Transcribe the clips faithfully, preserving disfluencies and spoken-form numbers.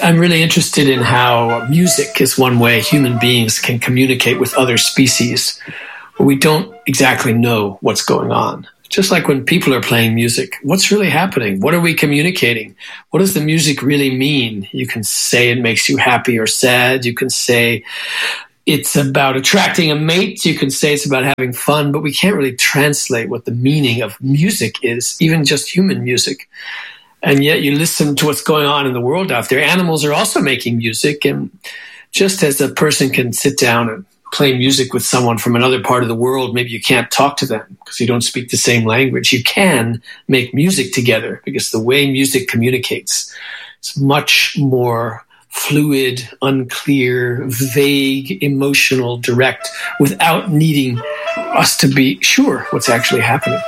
I'm really interested in how music is one way human beings can communicate with other species where we don't exactly know what's going on. Just like when people are playing music, what's really happening? What are we communicating? What does the music really mean? You can say it makes you happy or sad. You can say it's about attracting a mate. You can say it's about having fun, but we can't really translate what the meaning of music is, even just human music. And yet you listen to what's going on in the world out there. Animals are also making music. And just as a person can sit down and play music with someone from another part of the world, maybe you can't talk to them because you don't speak the same language. You can make music together because the way music communicates is much more fluid, unclear, vague, emotional, direct, without needing us to be sure what's actually happening.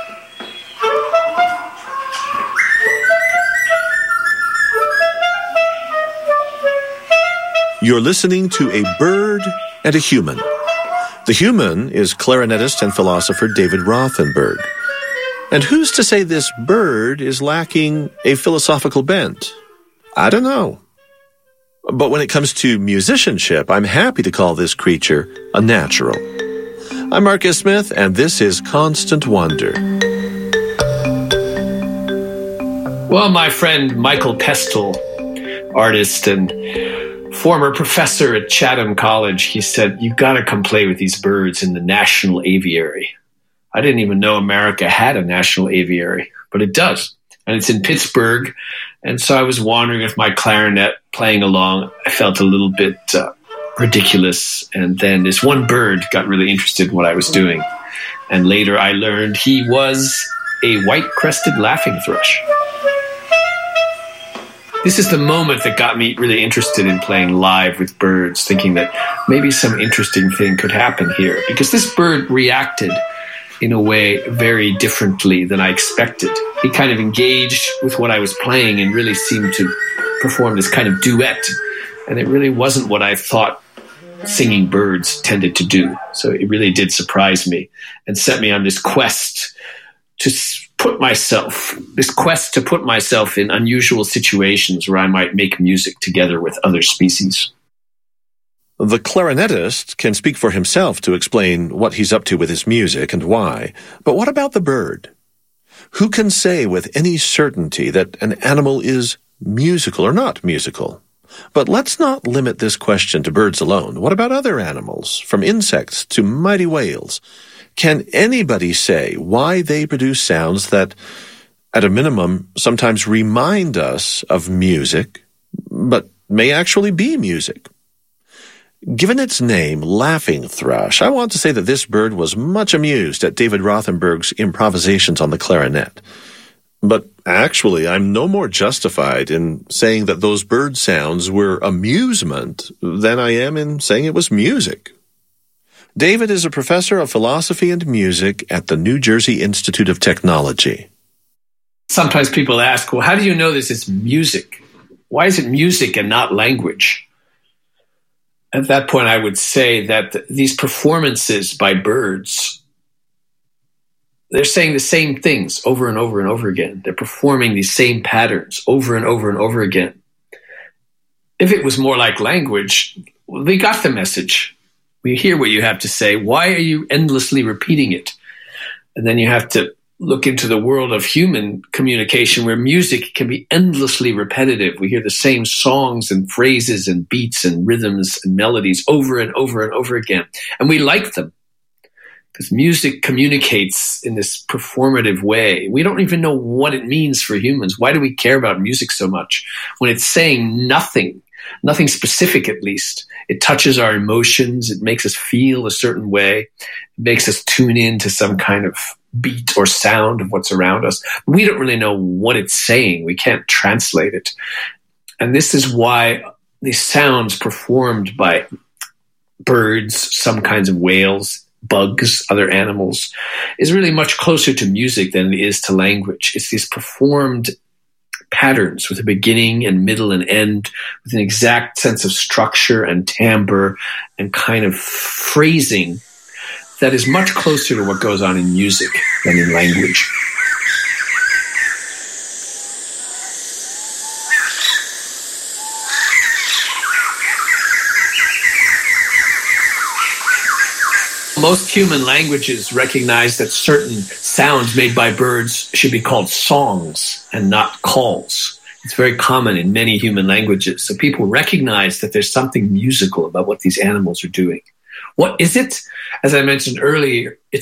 You're listening to A Bird and a Human. The human is clarinetist and philosopher David Rothenberg. And who's to say this bird is lacking a philosophical bent? I don't know. But when it comes to musicianship, I'm happy to call this creature a natural. I'm Marcus Smith, and this is Constant Wonder. Well, my friend Michael Pestle, artist and former professor at Chatham College, he said, you've got to come play with these birds in the National Aviary. I didn't even know America had a National Aviary, but it does. And it's in Pittsburgh. And so I was wandering with my clarinet, playing along. I felt a little bit uh, ridiculous. And then this one bird got really interested in what I was doing. And later I learned he was a white-crested laughing thrush. This is the moment that got me really interested in playing live with birds, thinking that maybe some interesting thing could happen here. Because this bird reacted in a way very differently than I expected. He kind of engaged with what I was playing and really seemed to perform this kind of duet. And it really wasn't what I thought singing birds tended to do. So it really did surprise me and set me on this quest to put myself, this quest to put myself in unusual situations where I might make music together with other species. The clarinetist can speak for himself to explain what he's up to with his music and why. But what about the bird? Who can say with any certainty that an animal is musical or not musical? But let's not limit this question to birds alone. What about other animals, from insects to mighty whales? Can anybody say why they produce sounds that, at a minimum, sometimes remind us of music, but may actually be music? Given its name, laughing thrush, I want to say that this bird was much amused at David Rothenberg's improvisations on the clarinet. But actually, I'm no more justified in saying that those bird sounds were amusement than I am in saying it was music. David is a professor of philosophy and music at the New Jersey Institute of Technology. Sometimes people ask, well, how do you know this is music? Why is it music and not language? At that point, I would say that th- these performances by birds, they're saying the same things over and over and over again. They're performing these same patterns over and over and over again. If it was more like language, well, they got the message. We hear what you have to say. Why are you endlessly repeating it? And then you have to look into the world of human communication where music can be endlessly repetitive. We hear the same songs and phrases and beats and rhythms and melodies over and over and over again. And we like them because music communicates in this performative way. We don't even know what it means for humans. Why do we care about music so much when it's saying nothing? Nothing specific, at least. It touches our emotions. It makes us feel a certain way. It makes us tune in to some kind of beat or sound of what's around us. We don't really know what it's saying. We can't translate it. And this is why these sounds performed by birds, some kinds of whales, bugs, other animals, is really much closer to music than it is to language. It's these performed patterns with a beginning and middle and end, with an exact sense of structure and timbre and kind of phrasing that is much closer to what goes on in music than in language. Most human languages recognize that certain sounds made by birds should be called songs and not calls. It's very common in many human languages. So people recognize that there's something musical about what these animals are doing. What is it? As I mentioned earlier, it's